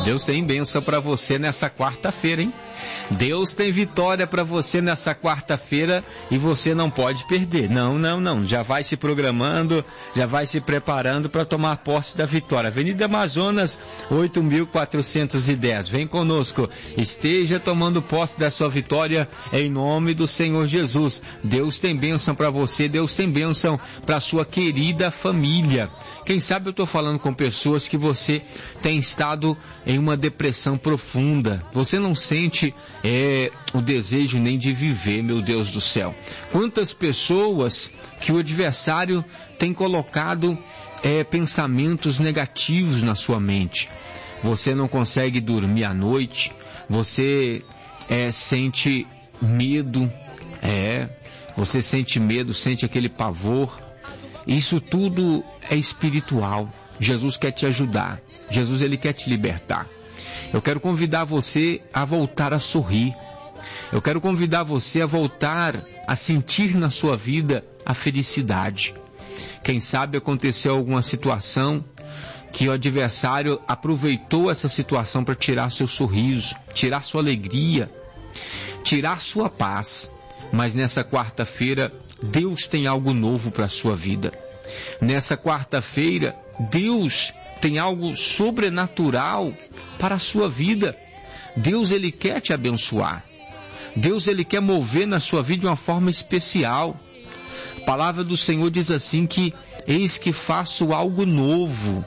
Deus tem bênção para você nessa quarta-feira, hein? Deus tem vitória para você nessa quarta-feira e você não pode perder. Não. Já vai se programando, já vai se preparando para tomar posse da vitória. Avenida Amazonas, 8.410. Vem conosco. Esteja tomando posse da sua vitória em nome do Senhor Jesus. Deus tem bênção para você, Deus tem bênção para sua querida família. Quem sabe eu estou falando com pessoas que você tem estado em uma depressão profunda. Você não sente o desejo nem de viver, meu Deus do céu. Quantas pessoas que o adversário tem colocado pensamentos negativos na sua mente. Você não consegue dormir à noite, você sente medo, você sente medo, sente aquele pavor. Isso tudo é espiritual. Jesus quer te ajudar. Jesus, ele quer te libertar. Eu quero convidar você a voltar a sorrir. Eu quero convidar você a voltar a sentir na sua vida a felicidade. Quem sabe aconteceu alguma situação que o adversário aproveitou essa situação para tirar seu sorriso, tirar sua alegria, tirar sua paz. Mas nessa quarta-feira, Deus tem algo novo para a sua vida. Nessa quarta-feira, Deus tem algo sobrenatural para a sua vida. Deus, ele quer te abençoar. Deus, ele quer mover na sua vida de uma forma especial. A palavra do Senhor diz assim que eis que faço algo novo.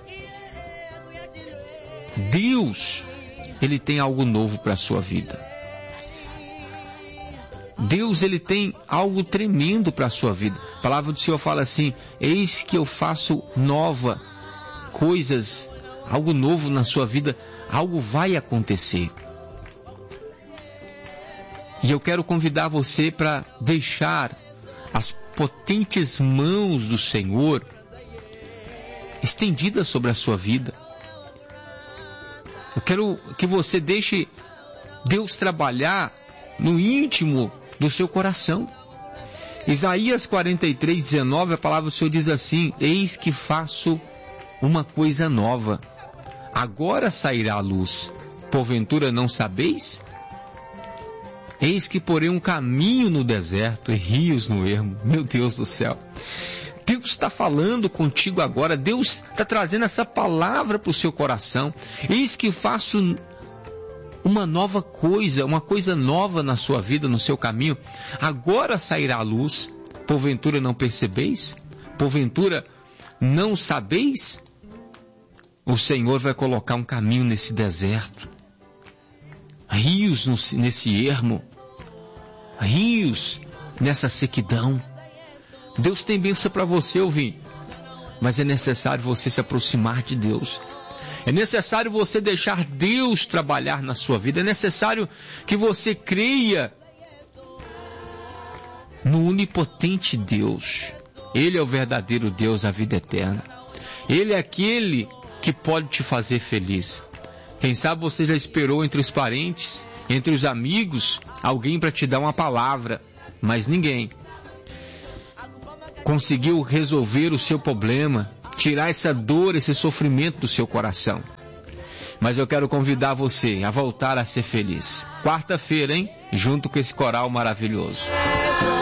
Deus, ele tem algo novo para a sua vida. Deus, ele tem algo tremendo para a sua vida. A palavra do Senhor fala assim: eis que eu faço nova coisas, algo novo na sua vida, algo vai acontecer. E eu quero convidar você para deixar as potentes mãos do Senhor estendidas sobre a sua vida. Eu quero que você deixe Deus trabalhar no íntimo do seu coração. Isaías 43:19, a palavra do Senhor diz assim: eis que faço uma coisa nova, agora sairá a luz, porventura não sabeis? Eis que porei um caminho no deserto e rios no ermo. Meu Deus do céu, Deus está falando contigo agora. Deus está trazendo essa palavra para o seu coração. Eis que faço uma nova coisa, uma coisa nova na sua vida, no seu caminho. Agora sairá a luz, porventura não percebeis? Porventura não sabeis? O Senhor vai colocar um caminho nesse deserto, rios nesse ermo, rios nessa sequidão. Deus tem bênção para você, ouvinte, mas é necessário você se aproximar de Deus. É necessário você deixar Deus trabalhar na sua vida. É necessário que você creia no onipotente Deus. Ele é o verdadeiro Deus, a vida eterna. Ele é aquele que pode te fazer feliz. Quem sabe você já esperou entre os parentes, entre os amigos, alguém para te dar uma palavra, mas ninguém conseguiu resolver o seu problema, tirar essa dor, esse sofrimento do seu coração. Mas eu quero convidar você a voltar a ser feliz. Quarta-feira, hein? Junto com esse coral maravilhoso.